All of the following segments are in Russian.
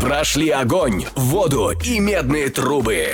Прошли огонь, воду и медные трубы.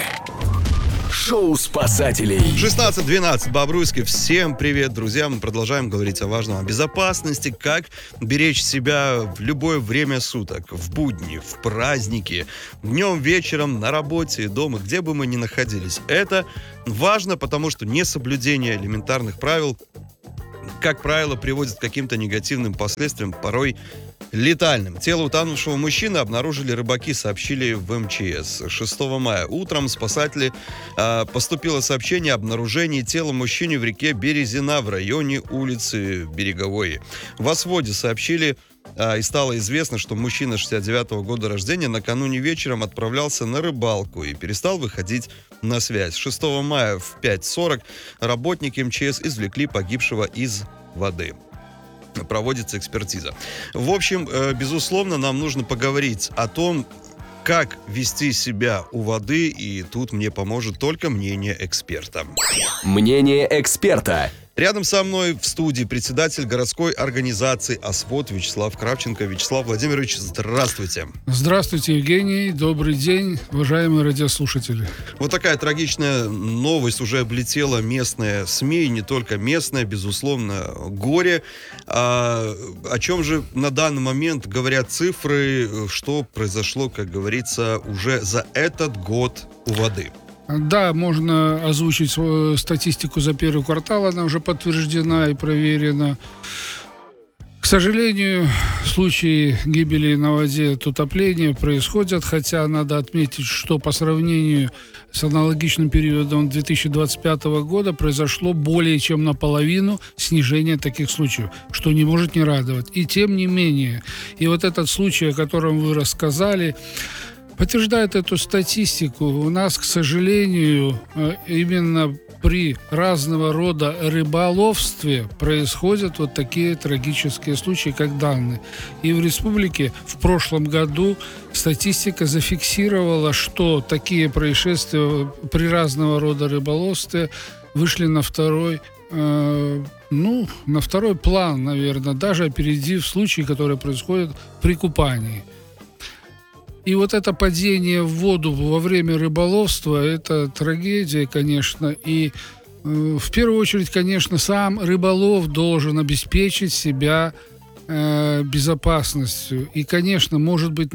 Шоу спасателей. 16:12, Бобруйский. Всем привет, друзья. Мы продолжаем говорить о важном, о безопасности, как беречь себя в любое время суток, в будни, в праздники, днем, вечером, на работе, дома, где бы мы ни находились. Это важно, потому что несоблюдение элементарных правил, как правило, приводит к каким-то негативным последствиям, порой летальным. Тело утонувшего мужчины обнаружили рыбаки, сообщили в МЧС. 6 мая утром спасатели поступило сообщение о обнаружении тела мужчины в реке Березина в районе улицы Береговой. В Осводе сообщили и стало известно, что мужчина 69-го года рождения накануне вечером отправлялся на рыбалку и перестал выходить на связь. 6 мая в 5:40 работники МЧС извлекли погибшего из воды. Проводится экспертиза. В общем, безусловно, нам нужно поговорить о том, как вести себя у воды, и тут мне поможет только мнение эксперта. Мнение эксперта. Рядом со мной в студии председатель городской организации «Освод» Вячеслав Кравченко. Вячеслав Владимирович, здравствуйте. Здравствуйте, Евгений. Добрый день, уважаемые радиослушатели. Вот такая трагичная новость уже облетела местные СМИ, и не только местные, безусловно, горе. О чем же на данный момент говорят цифры, что произошло, как говорится, уже за этот год у воды? Да, можно озвучить статистику за первый квартал, она уже подтверждена и проверена. К сожалению, случаи гибели на воде от утопления происходят, хотя надо отметить, что по сравнению с аналогичным периодом 2025 года произошло более чем наполовину снижение таких случаев, что не может не радовать. И тем не менее, и вот этот случай, о котором вы рассказали, подтверждает эту статистику. У нас, к сожалению, именно при разного рода рыболовстве происходят вот такие трагические случаи, как данные. И в республике в прошлом году статистика зафиксировала, что такие происшествия при разного рода рыболовстве вышли на второй план, наверное, даже опередив случаи, которые происходят при купании. И вот это падение в воду во время рыболовства – это трагедия, конечно. И в первую очередь, конечно, сам рыболов должен обеспечить себя безопасностью. И, конечно, может быть,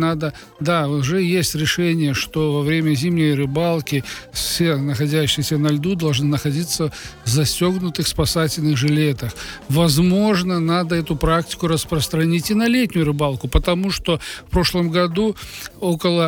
уже есть решение, что во время зимней рыбалки все находящиеся на льду должны находиться в застегнутых спасательных жилетах. Возможно, надо эту практику распространить и на летнюю рыбалку, потому что в прошлом году около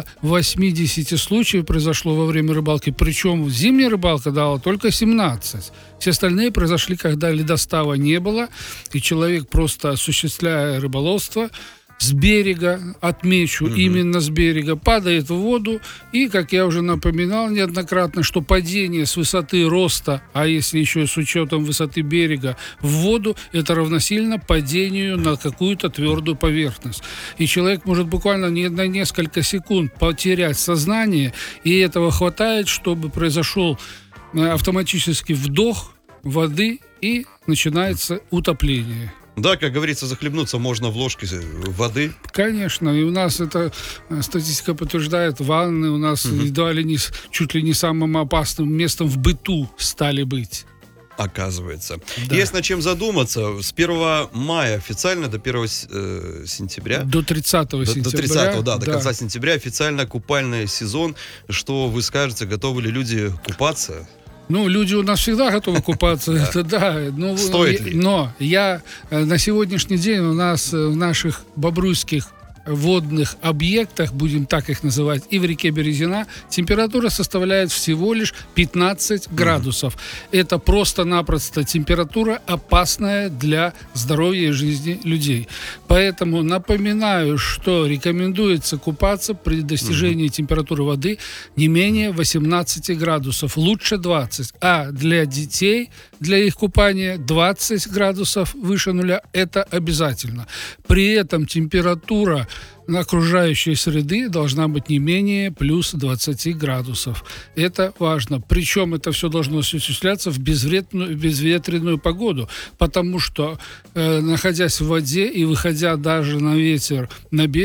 80 случаев произошло во время рыбалки, причем зимняя рыбалка дала только 17. Все остальные произошли, когда ледостава не было, и человек, просто осуществляя рыболовство с берега, отмечу, именно с берега, падает в воду, и, как я уже напоминал неоднократно, что падение с высоты роста, а если еще и с учетом высоты берега, в воду, это равносильно падению на какую-то твердую поверхность. И человек может буквально на несколько секунд потерять сознание, и этого хватает, чтобы произошел автоматический вдох воды, и начинается утопление. Да, как говорится, захлебнуться можно в ложке воды. Конечно, и у нас эта статистика подтверждает, ванны у нас едва ли чуть ли не самым опасным местом в быту стали быть. Оказывается. Да. Есть над чем задуматься. С 1 мая официально до 1 сентября. До 30 сентября. До 30, до конца сентября официально купальный сезон. Что вы скажете, готовы ли люди купаться? Люди у нас всегда готовы купаться, это да. Стоит ли? Но на сегодняшний день у нас в наших бобруйских водных объектах, будем так их называть, и в реке Березина температура составляет всего лишь 15 градусов. Это просто-напросто температура, опасная для здоровья и жизни людей. Поэтому напоминаю, что рекомендуется купаться при достижении температуры воды не менее 18 градусов, лучше 20. А для детей, для их купания 20 градусов выше нуля – это обязательно. При этом температура окружающей среды должна быть не менее плюс 20 градусов. Это важно. Причем это все должно осуществляться в безветренную погоду, потому что, находясь в воде и выходя даже на ветер на берег,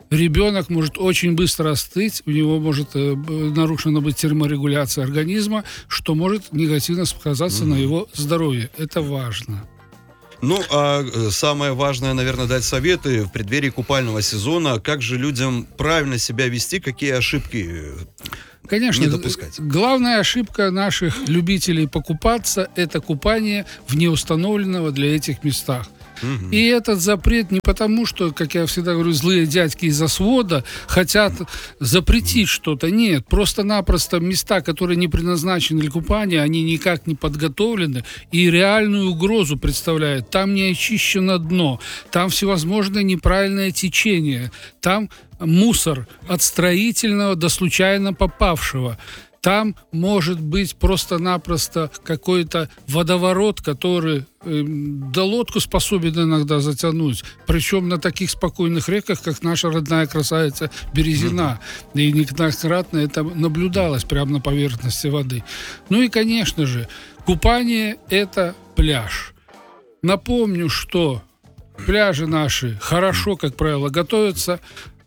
ребенок может очень быстро остыть, у него может нарушена быть терморегуляция организма, что может негативно сказаться на его здоровье. Это важно. Ну, а самое важное, наверное, дать советы в преддверии купального сезона. Как же людям правильно себя вести, какие ошибки Конечно, не допускать? Главная ошибка наших любителей покупаться – это купание в неустановленного для этих местах. И этот запрет не потому, что, как я всегда говорю, злые дядьки из-за свода хотят запретить что-то. Нет, просто-напросто места, которые не предназначены для купания, они никак не подготовлены и реальную угрозу представляют. Там не очищено дно, там всевозможное неправильное течение, там мусор от строительного до случайно попавшего. Там может быть просто-напросто какой-то водоворот, который до лодку способен иногда затянуть. Причем на таких спокойных реках, как наша родная красавица Березина. И неоднократно это наблюдалось прямо на поверхности воды. Ну и, конечно же, купание – это пляж. Напомню, что пляжи наши хорошо, как правило, готовятся.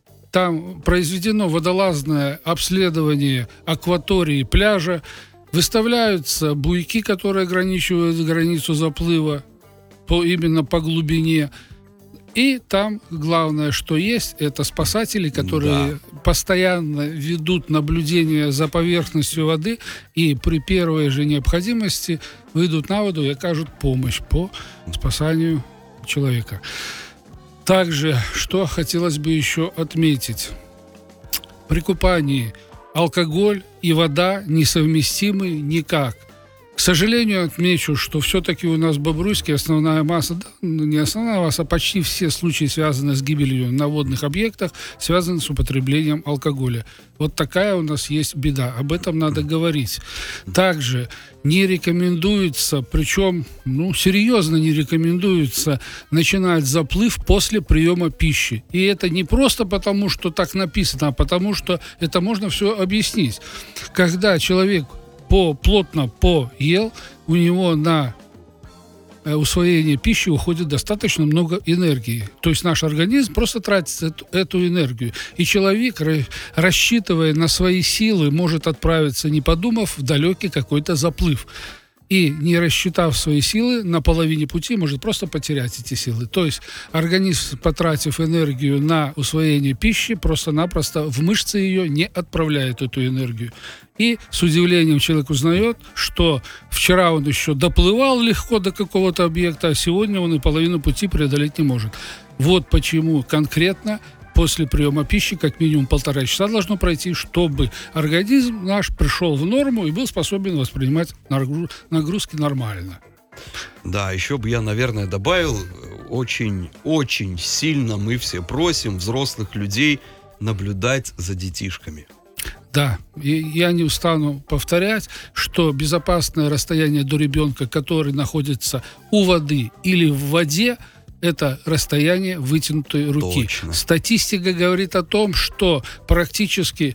Там произведено водолазное обследование акватории пляжа, выставляются буйки, которые ограничивают границу заплыва именно по глубине. И там главное, что есть, это спасатели, которые постоянно ведут наблюдение за поверхностью воды и при первой же необходимости выйдут на воду и окажут помощь по спасанию человека. Также, что хотелось бы еще отметить. При купании алкоголь и вода несовместимы никак. К сожалению, отмечу, что все-таки у нас в Бобруйске основная масса, не основная масса, а почти все случаи, связанные с гибелью на водных объектах, связаны с употреблением алкоголя. Вот такая у нас есть беда. Об этом надо говорить. Также не рекомендуется, причем, серьезно не рекомендуется начинать заплыв после приема пищи. И это не просто потому, что так написано, а потому, что это можно все объяснить. Когда человек плотно поел, у него на усвоение пищи уходит достаточно много энергии. То есть наш организм просто тратит эту энергию. И человек, рассчитывая на свои силы, может отправиться, не подумав, в далекий какой-то заплыв. И, не рассчитав свои силы, на половине пути может просто потерять эти силы. То есть организм, потратив энергию на усвоение пищи, просто-напросто в мышцы ее не отправляет эту энергию. И с удивлением человек узнает, что вчера он еще доплывал легко до какого-то объекта, а сегодня он и половину пути преодолеть не может. Вот почему конкретно после приема пищи как минимум 1,5 часа должно пройти, чтобы организм наш пришел в норму и был способен воспринимать нагрузки нормально. Да, еще бы я, наверное, добавил, очень сильно мы все просим взрослых людей наблюдать за детишками. Да, и я не устану повторять, что безопасное расстояние до ребенка, который находится у воды или в воде, это расстояние вытянутой руки. Точно. Статистика говорит о том, что практически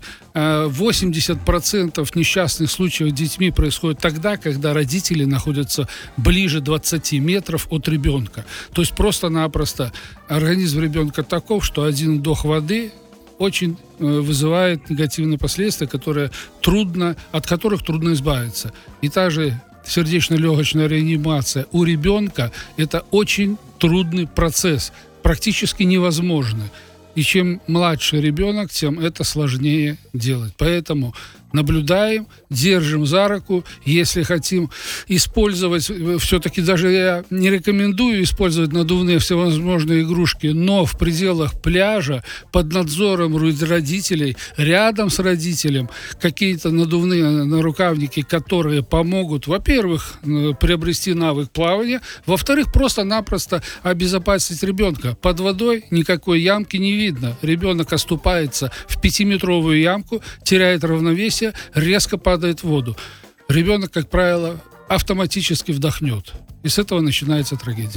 80% несчастных случаев с детьми происходит тогда, когда родители находятся ближе 20 метров от ребенка. То есть просто-напросто организм ребенка таков, что один вдох воды очень вызывает негативные последствия, от которых трудно избавиться. И та же сердечно-легочная реанимация у ребенка – это очень трудный процесс, практически невозможный. И чем младше ребенок, тем это сложнее делать. Поэтому наблюдаем, держим за руку. Если хотим использовать, все-таки даже я не рекомендую использовать надувные всевозможные игрушки, но в пределах пляжа, под надзором родителей, рядом с родителем, какие-то надувные нарукавники, которые помогут, во-первых, приобрести навык плавания, во-вторых, просто-напросто обезопасить ребенка. Под водой никакой ямки не видно. Ребенок оступается в 5-метровую ямку, теряет равновесие, резко падает в воду. Ребенок, как правило, автоматически вдохнет. И с этого начинается трагедия.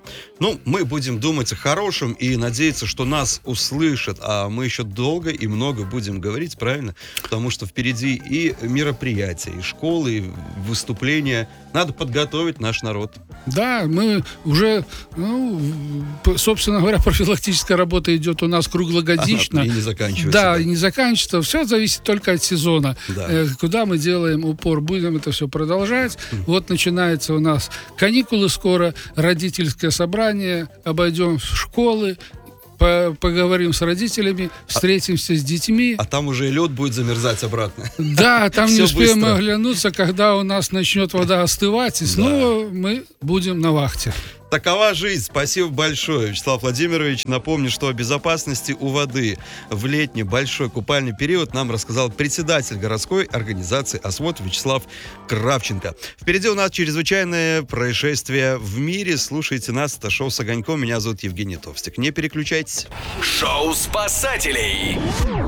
Ну, мы будем думать о хорошем и надеяться, что нас услышат, а мы еще долго и много будем говорить, правильно? Потому что впереди и мероприятия, и школы, и выступления. Надо подготовить наш народ. Да, мы уже, собственно говоря, профилактическая работа идет у нас круглогодично. И не заканчивается. Да, и не заканчивается. Все зависит только от сезона. Да. Куда мы делаем упор, будем это все продолжать. Вот начинается у нас каникулы скоро, родительское собрание, обойдем школы, поговорим с родителями, встретимся с детьми. А там уже лед будет замерзать обратно. Да, там не Всё успеем быстро. оглянуться, когда у нас начнет вода остывать, и снова мы будем на вахте. Такова жизнь. Спасибо большое, Вячеслав Владимирович. Напомню, что о безопасности у воды в летний большой купальный период нам рассказал председатель городской организации «Освод» Вячеслав Кравченко. Впереди у нас чрезвычайное происшествие в мире. Слушайте нас. Это шоу с огоньком. Меня зовут Евгений Товстик. Не переключайтесь. Шоу спасателей.